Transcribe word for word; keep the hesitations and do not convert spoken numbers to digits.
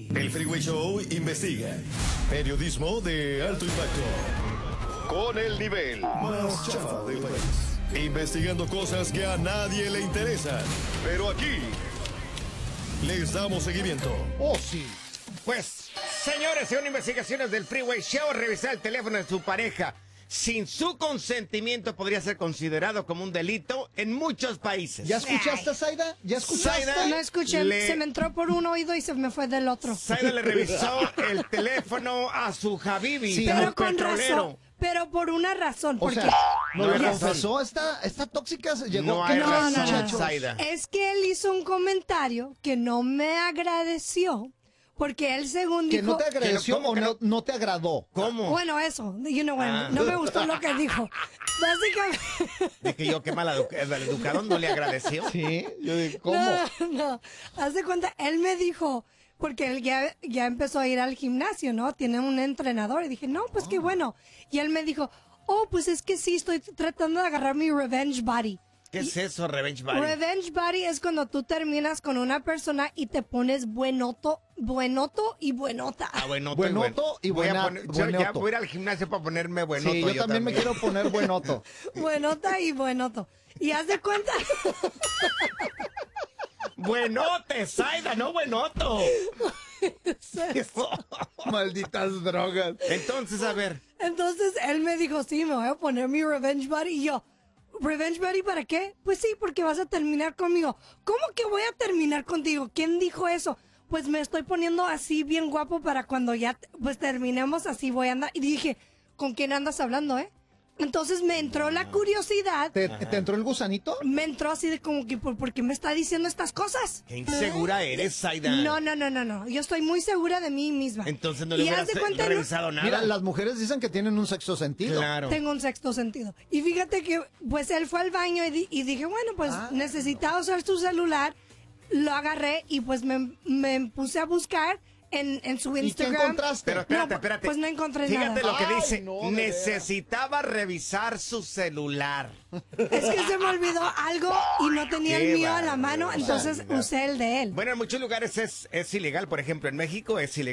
El Freeway Show investiga. Periodismo de alto impacto. Con el nivel más chafa del país. Investigando cosas que a nadie le interesan. Pero aquí les damos seguimiento. Oh, sí. Pues, señores, según investigaciones del Freeway Show, revisar el teléfono de su pareja sin su consentimiento podría ser considerado como un delito en muchos países. ¿Ya escuchaste, Zaida? ¿Ya escuchaste? Zaida, No escuché, le- se me entró por un oído y se me fue del otro. Zaida le revisó el teléfono a su Habibi, Sí. al Pero con petrolero. razón, pero por una razón. O Porque sea, no ¿no hay le razón. confesó esta, esta tóxica? se Llegó. No ¿Qué hay no, tal, no, no. muchachos? Zaida. es que él hizo un comentario que no me agradeció, porque él según ¿Que dijo... no te agradeció ¿Cómo o que no, no? no te agradó? ¿Cómo? Bueno, eso, you know, bueno, Ah. no me gustó lo que dijo. Básicamente... Dije yo, qué mal educado, no le agradeció. Sí, yo digo, ¿cómo? No, no, haz de cuenta, él me dijo, porque él ya, ya empezó a ir al gimnasio, ¿no? Tiene un entrenador. Y dije, no, pues qué bueno. Y él me dijo, oh, pues es que sí, estoy tratando de agarrar mi revenge body. ¿Qué es eso, Revenge Body? Revenge body es cuando tú terminas con una persona y te pones buenoto, buenoto y buenota. Ah, buenoto, Buenoto y voy a buena- poner- yo ya buenoto. voy a ir al gimnasio para ponerme buenoto. Sí, yo, también, me quiero poner buenoto. Buenota y buenoto. Y haz de cuenta... Buenote, Zaida, no buenoto. Malditas drogas. Entonces, a ver. Entonces él me dijo, sí, me voy a poner mi revenge body. Y yo, ¿revenge body para qué? Pues sí, porque vas a terminar conmigo. ¿Cómo que voy a terminar contigo? ¿Quién dijo eso? Pues me estoy poniendo así bien guapo para cuando ya pues terminemos, así voy a andar. Y dije, ¿con quién andas hablando, eh? Entonces me entró la curiosidad. ¿Te, te entró el gusanito? Me entró así de como que, ¿por, ¿por qué me está diciendo estas cosas? Qué insegura eres, Zaida. No, no, no, no, no. Yo estoy muy segura de mí misma. Entonces no le Y haz hubieras de cuenta, ¿no? revisado nada. Mira, las mujeres dicen que tienen un sexto sentido. Claro. Tengo un sexto sentido. Y fíjate que, pues él fue al baño y, di- y dije, bueno, pues Ah. necesitaba usar su celular. Lo agarré y pues me, me puse a buscar en, en su ¿Y qué Instagram. encontraste? Pero espérate, No, espérate. pues no encontré Fíjate nada. lo que Ay, dice. no, de Necesitaba revisar su celular. Es que se me olvidó algo y no tenía Qué el mío a la mano, entonces barbaridad. usé el de él. Bueno, en muchos lugares es, es ilegal. Por ejemplo, en México es ilegal.